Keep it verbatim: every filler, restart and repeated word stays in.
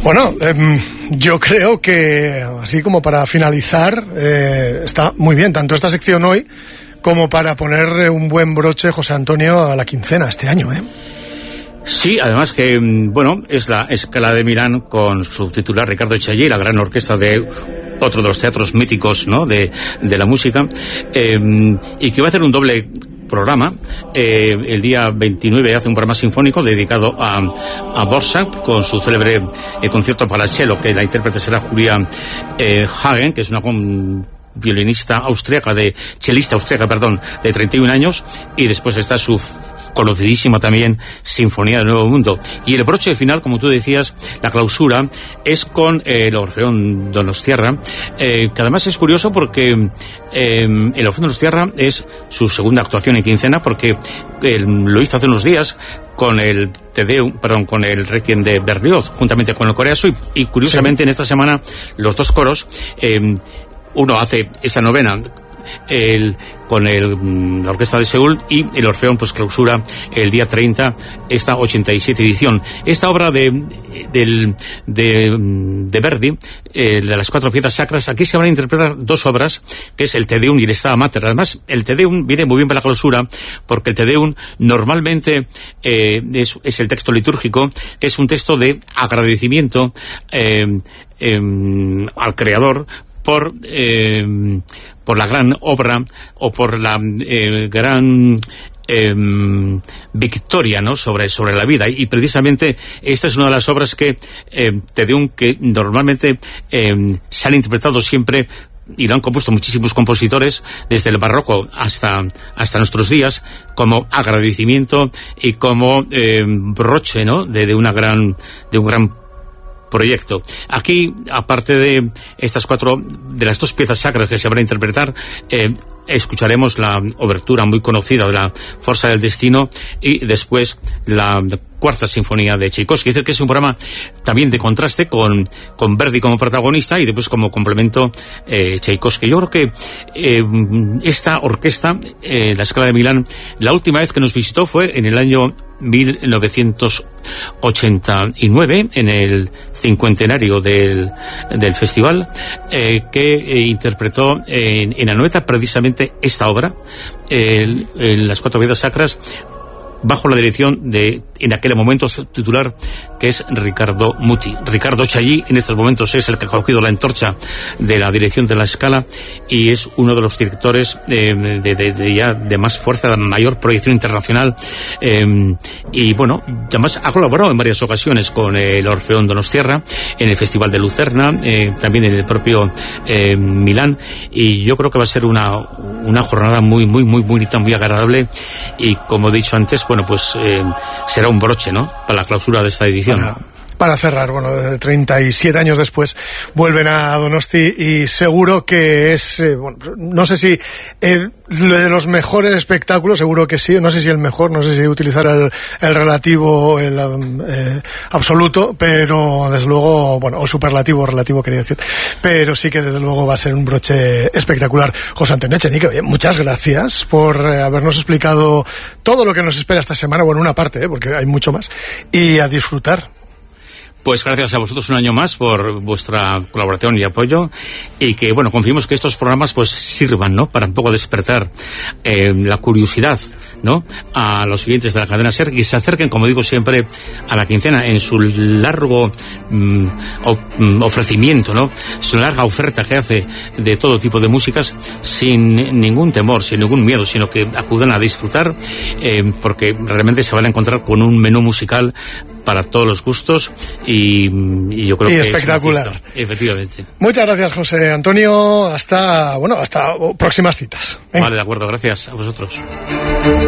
Bueno, eh, yo creo que, así como para finalizar, eh, está muy bien, tanto esta sección hoy, como para poner un buen broche, José Antonio, a la quincena este año, ¿eh? Sí, además que, bueno, es la Scala de Milán con su titular Riccardo Chailly, la gran orquesta de otro de los teatros míticos, ¿no?, de, de la música, eh, y que va a hacer un doble programa. Eh, el día veintinueve hace un programa sinfónico dedicado a, a Dvořák, con su célebre eh, concierto para cello, que la intérprete será Julia eh, Hagen, que es una con, violinista austríaca, de chelista austríaca, perdón, de treinta y un años, y después está su conocidísima también Sinfonía del Nuevo Mundo. Y el broche final, como tú decías, la clausura, es con eh, el Orfeón Donostiarra, eh, que además es curioso porque eh, el Orfeón Donostiarra es su segunda actuación en quincena, porque eh, lo hizo hace unos días con el Te Deum, perdón, con el Requiem de Berlioz, juntamente con el Coreazo, y, y curiosamente sí, en esta semana los dos coros, eh, uno hace esa novena el, con el, la Orquesta de Seúl, y el Orfeón pues clausura el día treinta esta ochenta y siete edición. Esta obra de del, de, de Verdi, eh, de las cuatro piezas sacras, aquí se van a interpretar dos obras, que es el Te Deum y el Stabat Mater. Además, el Te Deum viene muy bien para la clausura, porque el Te Deum normalmente eh, es, es el texto litúrgico, que es un texto de agradecimiento eh, eh, al Creador por eh, por la gran obra o por la eh, gran eh, victoria, ¿no?, sobre sobre la vida. Y precisamente esta es una de las obras que eh, Te Deum, que normalmente eh, se han interpretado siempre, y lo han compuesto muchísimos compositores desde el barroco hasta hasta nuestros días, como agradecimiento y como eh, broche, ¿no?, de, de una gran de un gran proyecto. Aquí, aparte de estas cuatro, de las dos piezas sacras que se van a interpretar, eh, escucharemos la obertura muy conocida de la Forza del Destino, y después la cuarta sinfonía de Tchaikovsky. Es decir, que es un programa también de contraste con, con Verdi como protagonista, y después como complemento eh, Tchaikovsky. Yo creo que eh, esta orquesta, eh, la Scala de Milán, la última vez que nos visitó fue en el año mil novecientos ochenta y nueve, en el cincuentenario del, del festival, eh, que eh, interpretó en, en Anoeta precisamente esta obra, el, el, las cuatro piezas sacras, bajo la dirección de, en aquel momento, su titular, que es Riccardo Muti. Riccardo Chailly en estos momentos es el que ha cogido la antorcha de la dirección de la Scala, y es uno de los directores eh, de, de, de ya de más fuerza, de mayor proyección internacional, eh, y bueno, además ha colaborado en varias ocasiones con el Orfeón Donostiarra, en el Festival de Lucerna, eh, también en el propio eh, Milán, y yo creo que va a ser una, una jornada muy, muy, muy bonita, muy agradable, y como he dicho antes, bueno, pues eh, será un broche, ¿no?, para la clausura de esta edición. Para, para cerrar, bueno, treinta y siete años después vuelven a Donosti, y seguro que es, eh, bueno, no sé si eh, de los mejores espectáculos, seguro que sí, no sé si el mejor, no sé si utilizar el, el relativo, el eh, absoluto, pero desde luego, bueno, o superlativo, relativo quería decir, pero sí que desde luego va a ser un broche espectacular. José Antonio Echenique, muchas gracias por eh, habernos explicado todo lo que nos espera esta semana, bueno, una parte, eh, porque hay mucho más, y a disfrutar. Pues gracias a vosotros un año más por vuestra colaboración y apoyo, y que, bueno, confiemos que estos programas pues sirvan, ¿no?, para un poco despertar eh, la curiosidad, ¿no?, a los oyentes de la cadena SER, y se acerquen, como digo siempre, a la quincena en su largo mm, o, mm, ofrecimiento, ¿no?, su larga oferta que hace de todo tipo de músicas, sin ningún temor, sin ningún miedo, sino que acudan a disfrutar, eh, porque realmente se van a encontrar con un menú musical para todos los gustos, y, y yo creo y que espectacular. Es una fiesta, efectivamente. Muchas gracias, José Antonio. Hasta, bueno, hasta próximas citas. Venga. Vale, de acuerdo, gracias a vosotros.